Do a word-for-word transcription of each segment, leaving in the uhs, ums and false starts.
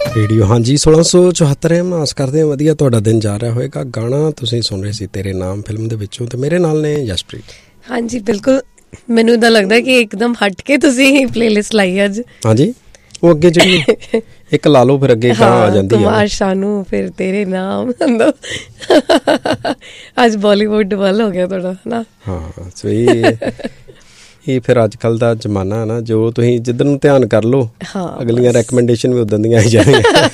Radio ਹਾਂਜੀ ਸੋਲਾਂ ਸੌ ਚੁਹੱਤਰ ਐਮ ਆਸ ਕਰਦੇ ਹਾਂ ਵਧੀਆ ਤੁਹਾਡਾ ਦਿਨ ਜਾ ਰਿਹਾ ਹੋਏਗਾ। ਗਾਣਾ ਤੁਸੀਂ ਸੁਣ ਰਹੇ ਸੀ ਤੇਰੇ ਨਾਮ ਫਿਲਮ ਦੇ ਵਿੱਚੋਂ ਤੇ ਮੇਰੇ ਨਾਲ ਨੇ ਜਸਪ੍ਰੀਤ। ਹਾਂਜੀ ਬਿਲਕੁਲ, ਮੈਨੂੰ ਇੱਦਾਂ ਲੱਗਦਾ ਕਿ ਇੱਕਦਮ ਹਟ ਕੇ ਤੁਸੀਂ ਪਲੇਲਿਸਟ ਲਾਈ ਅੱਜ। ਹਾਂਜੀ ਉਹ ਅੱਗੇ ਜਿਹੜੀ ਇੱਕ ਲਾ ਲਓ ਫਿਰ ਅੱਗੇ ਗਾਣਾ ਆ ਜਾਂਦੀ ਕੁਮਾਰ ਸ਼ਾਨੂ ਫਿਰ ਤੇਰੇ ਨਾਮ ਅੱਜ ਬਾਲੀਵੁੱਡ ਵੱਲ ਹੋ ਗਿਆ ਤੁਹਾਡਾ ਨਾ। ਹਾਂ ਸਹੀ ਇਹ ਫਿਰ ਅੱਜ ਕੱਲ੍ਹ ਦਾ ਜ਼ਮਾਨਾ ਨਾ, ਜੋ ਤੁਸੀਂ ਜਿੱਧਰ ਨੂੰ ਧਿਆਨ ਕਰ ਲਓ ਅਗਲੀਆਂ ਰੈਕਮੈਂਡੇਸ਼ਨ ਵੀ ਉੱਦਾਂ ਦੀਆਂ ਆਈ ਜਾਣਗੀਆਂ।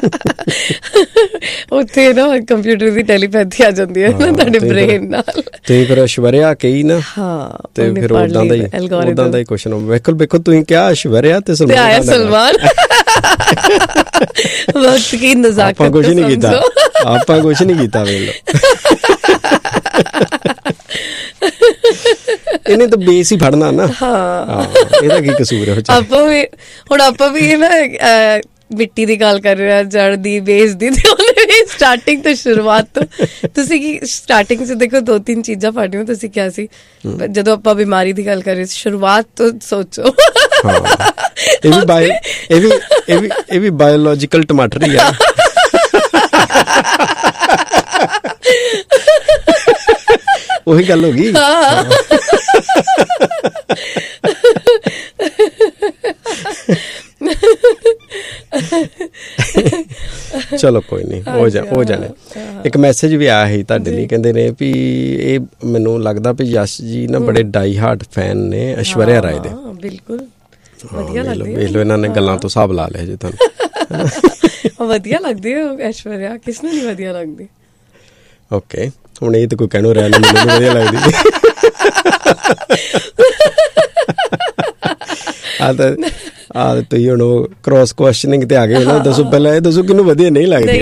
ਉੱਥੇ ਨਾ ਕੰਪਿਊਟਰ ਦੀ ਟੈਲੀਪੈਥੀ ਆ ਜਾਂਦੀ ਹੈ ਨਾ ਤੁਹਾਡੇ ਬ੍ਰੇਨ ਨਾਲ। ਤੇ ਫਿਰ ਐਸ਼ਵਰਿਆ ਕਹੀ ਨਾ ਤੇ ਫਿਰ ਉੱਦਾਂ ਦਾ ਹੀ ਉੱਦਾਂ ਦਾ ਹੀ ਕੁਐਸਚਨ ਬਿਲਕੁਲ ਬਿਲਕੁਲ ਤੁਸੀਂ ਕਿਹਾ ਐਸ਼ਵਰਿਆ ਤੇ ਸਲਮਾਨ ਸਲਮਾਨ ਵਕਤ ਕੀ ਨਜ਼ਾਕਤ। ਆਪਾਂ ਕੁਛ ਨਹੀਂ ਕੀਤਾ, ਆਪਾਂ ਕੁਛ ਨਹੀਂ ਕੀਤਾ ਵੇਖ ਲਓ। ਇਹਨੇ ਤਾਂ ਬੇਸ ਹੀ ਫੜਨਾ ਨਾ। ਹਾਂ ਇਹਦਾ ਕੀ ਕਸੂਰ ਹੈ। ਆਪਾਂ ਵੀ ਹੁਣ ਆਪਾਂ ਵੀ ਨਾ ਮਿੱਟੀ ਦੀ ਗੱਲ ਕਰ ਰਹੇ ਹਾਂ, ਜੜ ਦੀ, ਬੇਸ ਦੀ, ਤੇ ਉਹਨੇ ਵੀ ਸਟਾਰਟਿੰਗ ਤੋਂ ਸ਼ੁਰੂਆਤ ਤੋਂ ਤੁਸੀਂ ਕੀ ਸਟਾਰਟਿੰਗ 'ਚ ਦੇਖੋ ਦੋ ਤਿੰਨ ਚੀਜ਼ਾਂ ਫੜੀਆਂ ਤੁਸੀਂ ਕਿਹਾ ਸੀ ਜਦੋਂ ਆਪਾਂ ਬਿਮਾਰੀ ਦੀ ਗੱਲ ਕਰ ਰਹੇ ਸੀ, ਸ਼ੁਰੂਆਤ ਤੋਂ ਸੋਚੋ। ਇਹ ਵੀ ਬਾਇ ਇਹ ਵੀ ਇਹ ਵੀ ਇਹ ਵੀ ਬਾਇਓਲੋਜੀਕਲ ਟਮਾਟਰ ਹੀ ਆ। ਉਹੀ ਗੱਲ ਹੋ ਗਈ। ਚਲੋ ਕੋਈ ਨਹੀਂ, ਹੋ ਜਾ ਹੋ ਜਾਣੇ। ਇੱਕ ਮੈਸੇਜ ਵੀ ਆਇਆ ਸੀ ਤੁਹਾਡੇ ਲਈ, ਕਹਿੰਦੇ ਨੇ ਵੀ ਇਹ ਮੈਨੂੰ ਲੱਗਦਾ ਵੀ ਯਸ਼ ਜੀ ਨਾ ਬੜੇ ਡਾਈ ਹਾਰਟ ਫੈਨ ਨੇ ਐਸ਼ਵਰਿਆ ਰਾਏ ਦੇ। ਬਿਲਕੁਲ ਵਧੀਆ ਲੱਗਦੀ ਵੇਖ ਲਓ ਇਹਨਾਂ ਨੇ ਗੱਲਾਂ ਤੋਂ ਹਿਸਾਬ ਲਾ ਲਿਆ ਜੀ ਤੁਹਾਨੂੰ। ਵਧੀਆ ਲੱਗਦੀ ਹੈ ਐਸ਼ਵਰਿਆ, ਕਿਸ ਨੂੰ ਨਹੀਂ ਵਧੀਆ ਲੱਗਦੀ। ਓਕੇ ਹੁਣ ਇਹ ਤਾਂ ਕੋਈ ਕਹਿਣੋ ਰਿਹਾ ਨਹੀਂ, ਮੈਨੂੰ ਵਧੀਆ ਲੱਗਦੀ। ਆ ਤਾਂ ਆ ਤੁਸੀਂ ਹੁਣ ਉਹ ਕ੍ਰੋਸ ਕੁਐਸਚਨਿੰਗ ਤੇ ਆ ਗਏ ਨਾ। ਦੱਸੋ ਪਹਿਲਾਂ ਇਹ ਦੱਸੋ ਕਿਹਨੂੰ ਵਧੀਆ ਨਹੀਂ ਲੱਗਦੀ।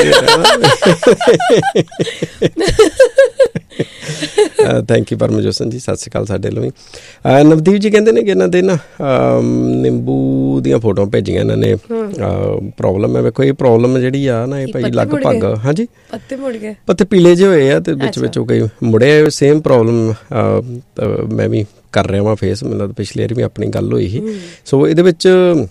ਥੈਂਕ ਯੂ ਪਰਮਜੋਤ ਜੀ, ਸਤਿ ਸ਼੍ਰੀ ਅਕਾਲ। ਸਾਡੇ ਵੱਲੋਂ ਵੀ ਨਵਦੀਪ ਜੀ ਕਹਿੰਦੇ ਨੇ ਕਿ ਇਹਨਾਂ ਦੇ ਨਾ ਨਿੰਬੂ ਦੀਆਂ ਫੋਟੋਆਂ ਭੇਜੀਆਂ ਇਹਨਾਂ ਨੇ। ਪ੍ਰੋਬਲਮ ਹੈ ਵੇਖੋ, ਇਹ ਪ੍ਰੋਬਲਮ ਜਿਹੜੀ ਆ ਨਾ ਇਹ ਭਾਈ ਲਗਭਗ ਹਾਂਜੀ ਪੱਤੇ ਮੁੜ ਗਏ, ਪੱਤੇ ਪੀਲੇ ਜਿਹੇ ਹੋਏ ਆ ਤੇ ਵਿੱਚ ਵਿੱਚ ਉਹ ਕਈ ਮੁੜੇ। ਸੇਮ ਪ੍ਰੋਬਲਮ ਮੈਂ ਵੀ ਕਰ ਰਿਹਾ ਵਾਂ ਫੇਸ, ਮੈਨੂੰ ਲੱਗਦਾ ਪਿਛਲੀ ਵਾਰੀ ਵੀ ਆਪਣੀ ਗੱਲ ਹੋਈ ਸੀ। ਸੋ ਇਹਦੇ ਵਿੱਚ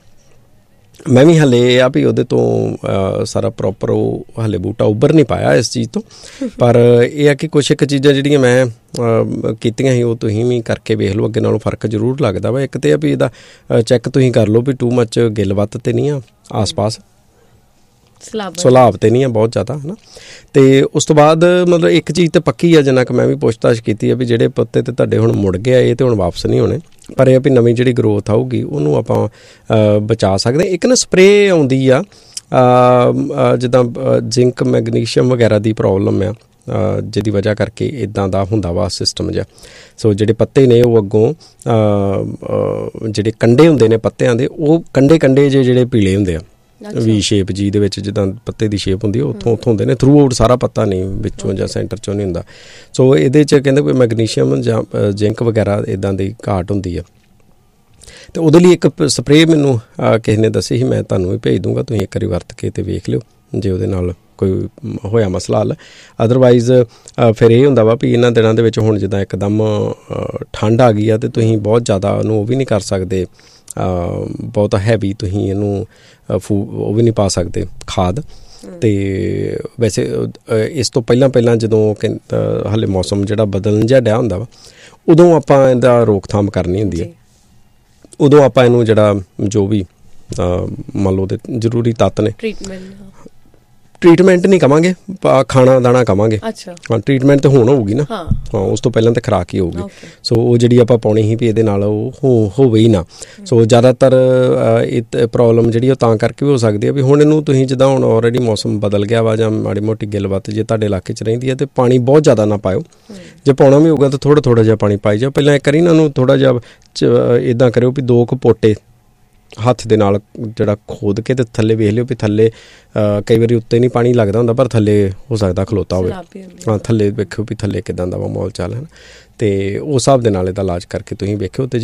ਮੈਂ ਵੀ ਹਾਲੇ ਆ ਵੀ ਉਹਦੇ ਤੋਂ ਸਾਰਾ ਪ੍ਰੋਪਰ ਉਹ ਹਾਲੇ ਬੂਟਾ ਉੱਭਰ ਨਹੀਂ ਪਾਇਆ ਇਸ ਚੀਜ਼ ਤੋਂ। ਪਰ ਇਹ ਆ ਕਿ ਕੁਛ ਇੱਕ ਚੀਜ਼ਾਂ ਜਿਹੜੀਆਂ ਮੈਂ ਕੀਤੀਆਂ ਸੀ ਉਹ ਤੁਸੀਂ ਵੀ ਕਰਕੇ ਵੇਖ ਲਓ, ਅੱਗੇ ਨਾਲੋਂ ਫਰਕ ਜ਼ਰੂਰ ਲੱਗਦਾ ਵਾ। ਇੱਕ ਤਾਂ ਆ ਵੀ ਇਹਦਾ ਚੈੱਕ ਤੁਸੀਂ ਕਰ ਲਓ ਵੀ ਟੂ ਮੱਚ ਗਿੱਲ ਵੱਤ ਤਾਂ ਨਹੀਂ ਆ ਆਸ ਪਾਸ, ਸਲਾਬ ਤੇ ਨਹੀਂ ਆ ਬਹੁਤ ਜ਼ਿਆਦਾ, ਹੈ ਨਾ। ਅਤੇ ਉਸ ਤੋਂ ਬਾਅਦ ਮਤਲਬ ਇੱਕ ਚੀਜ਼ ਤਾਂ ਪੱਕੀ ਆ, ਜਿੰਨਾ ਕੁ ਮੈਂ ਵੀ ਪੁੱਛਤਾਛ ਕੀਤੀ ਆ ਵੀ ਜਿਹੜੇ ਪੱਤੇ ਤੇ ਤੁਹਾਡੇ ਹੁਣ ਮੁੜ ਗਏ ਆ ਇਹ ਤਾਂ ਹੁਣ ਵਾਪਸ ਨਹੀਂ ਹੋਣੇ। ਪਰ ਇਹ ਵੀ ਨਵੀਂ ਜਿਹੜੀ ਗਰੋਥ ਆਊਗੀ ਉਹਨੂੰ ਆਪਾਂ ਬਚਾ ਸਕਦੇ। ਇੱਕ ਨਾ ਸਪਰੇਅ ਆਉਂਦੀ ਆ ਜਿੱਦਾਂ ਜ਼ਿੰਕ ਮੈਗਨੀਸ਼ੀਅਮ ਵਗੈਰਾ ਦੀ ਪ੍ਰੋਬਲਮ ਆ, ਜਿਹਦੀ ਵਜ੍ਹਾ ਕਰਕੇ ਇੱਦਾਂ ਦਾ ਹੁੰਦਾ ਵਾ ਸਿਸਟਮ ਜਿਹਾ। ਸੋ ਜਿਹੜੇ ਪੱਤੇ ਨੇ ਉਹ ਅੱਗੋਂ ਜਿਹੜੇ ਕੰਡੇ ਹੁੰਦੇ ਨੇ ਪੱਤਿਆਂ ਦੇ, ਉਹ ਕੰਡੇ ਕੰਡੇ ਜਿਹੇ ਜਿਹੜੇ ਪੀਲੇ ਹੁੰਦੇ ਆ ਵੀ ਸ਼ੇਪ ਜੀ ਦੇ ਵਿੱਚ, ਜਿੱਦਾਂ ਪੱਤੇ ਦੀ ਸ਼ੇਪ ਹੁੰਦੀ ਉੱਥੋਂ ਉੱਥੋਂ ਹੁੰਦੇ ਨੇ। ਥਰੂ ਆਊਟ ਸਾਰਾ ਪੱਤਾ ਨਹੀਂ, ਵਿੱਚੋਂ ਜਾਂ ਸੈਂਟਰ 'ਚੋਂ ਨਹੀਂ ਹੁੰਦਾ। ਸੋ ਇਹਦੇ 'ਚ ਕਹਿੰਦੇ ਕੋਈ ਮੈਗਨੀਸ਼ੀਅਮ ਜਾਂ ਜ਼ਿੰਕ ਵਗੈਰਾ ਇੱਦਾਂ ਦੀ ਘਾਟ ਹੁੰਦੀ ਆ। ਅਤੇ ਉਹਦੇ ਲਈ ਇੱਕ ਸਪਰੇਅ ਮੈਨੂੰ ਕਿਸੇ ਨੇ ਦੱਸੀ ਸੀ, ਮੈਂ ਤੁਹਾਨੂੰ ਵੀ ਭੇਜ ਦੂੰਗਾ, ਤੁਸੀਂ ਇੱਕ ਵਾਰੀ ਵਰਤ ਕੇ ਅਤੇ ਵੇਖ ਲਿਓ ਜੇ ਉਹਦੇ ਨਾਲ ਕੋਈ ਹੋਇਆ ਮਸਲਾ ਹੱਲ। ਅਦਰਵਾਈਜ਼ ਫਿਰ ਇਹ ਹੁੰਦਾ ਵਾ ਵੀ ਇਹਨਾਂ ਦਿਨਾਂ ਦੇ ਵਿੱਚ ਹੁਣ ਜਿੱਦਾਂ ਇੱਕਦਮ ਠੰਡ ਆ ਗਈ ਆ ਅਤੇ ਤੁਸੀਂ ਬਹੁਤ ਜ਼ਿਆਦਾ ਉਹਨੂੰ ਉਹ ਵੀ ਨਹੀਂ ਕਰ ਸਕਦੇ, ਬਹੁਤ ਹੈਵੀ ਤੁਸੀਂ ਇਹਨੂੰ ਫੂ ਉਹ ਵੀ ਨਹੀਂ ਪਾ ਸਕਦੇ ਖਾਦ। ਅਤੇ ਵੈਸੇ ਇਸ ਤੋਂ ਪਹਿਲਾਂ ਪਹਿਲਾਂ ਜਦੋਂ ਹਾਲੇ ਮੌਸਮ ਜਿਹੜਾ ਬਦਲਣ ਜਿਹਾ ਡਿਆ ਹੁੰਦਾ ਵਾ, ਉਦੋਂ ਆਪਾਂ ਇਹਦਾ ਰੋਕਥਾਮ ਕਰਨੀ ਹੁੰਦੀ ਹੈ। ਉਦੋਂ ਆਪਾਂ ਇਹਨੂੰ ਜਿਹੜਾ ਜੋ ਵੀ ਮੰਨ ਲਓ ਉਹਦੇ ਜ਼ਰੂਰੀ ਤੱਤ ਨੇ, ਟਰੀਟਮੈਂਟ ਨਹੀਂ ਕਵਾਂਗੇ, ਖਾਣਾ ਦਾਣਾ ਕਵਾਂਗੇ। ਹਾਂ ਟਰੀਟਮੈਂਟ ਤਾਂ ਹੁਣ ਹੋਊਗੀ ਨਾ। ਹਾਂ ਉਸ ਤੋਂ ਪਹਿਲਾਂ ਤਾਂ ਖੁਰਾਕ ਹੀ ਹੋਊਗੀ। ਸੋ ਉਹ ਜਿਹੜੀ ਆਪਾਂ ਪਾਉਣੀ ਸੀ ਵੀ ਇਹਦੇ ਨਾਲ ਉਹ ਹੋ ਹੋਵੇ ਹੀ ਨਾ। ਸੋ ਜ਼ਿਆਦਾਤਰ ਇਹ ਪ੍ਰੋਬਲਮ ਜਿਹੜੀ ਉਹ ਤਾਂ ਕਰਕੇ ਵੀ ਹੋ ਸਕਦੀ ਹੈ ਵੀ ਹੁਣ ਇਹਨੂੰ ਤੁਸੀਂ ਜਿੱਦਾਂ ਹੁਣ ਆਲਰੇਡੀ ਮੌਸਮ ਬਦਲ ਗਿਆ ਵਾ ਜਾਂ ਮਾੜੀ ਮੋਟੀ ਗਿੱਲ ਵੱਤ ਜੇ ਤੁਹਾਡੇ ਇਲਾਕੇ 'ਚ ਰਹਿੰਦੀ ਹੈ ਤਾਂ ਪਾਣੀ ਬਹੁਤ ਜ਼ਿਆਦਾ ਨਾ ਪਾਇਓ। ਜੇ ਪਾਉਣਾ ਵੀ ਹੋਊਗਾ ਤਾਂ ਥੋੜ੍ਹਾ ਥੋੜ੍ਹਾ ਜਿਹਾ ਪਾਣੀ ਪਾਈ ਜਾਓ। ਪਹਿਲਾਂ ਇੱਕ ਵਾਰੀ ਇਹਨਾਂ ਨੂੰ ਥੋੜ੍ਹਾ ਜਿਹਾ ਇੱਦਾਂ ਕਰਿਓ ਵੀ ਦੋ ਕੁ ਪੋਟੇ ਹੱਥ ਦੇ ਨਾਲ ਜਿਹੜਾ ਖੋਦ ਕੇ ਅਤੇ ਥੱਲੇ ਵੇਖ ਲਿਓ ਵੀ ਥੱਲੇ ਕਈ ਵਾਰੀ ਉੱਤੇ ਨਹੀਂ ਪਾਣੀ ਲੱਗਦਾ ਹੁੰਦਾ ਪਰ ਥੱਲੇ ਹੋ ਸਕਦਾ ਖਲੋਤਾ ਹੋਵੇ। ਹਾਂ ਥੱਲੇ ਵੇਖਿਓ ਵੀ ਥੱਲੇ ਕਿੱਦਾਂ ਦਾ ਵਾ ਮਾਹੌਲ ਚਾਲ ਹੈ। ਅਤੇ ਉਸ ਹਿਸਾਬ ਦੇ ਨਾਲ ਇਹਦਾ ਇਲਾਜ ਕਰਕੇ ਤੁਸੀਂ ਵੇਖਿਓ। ਅਤੇ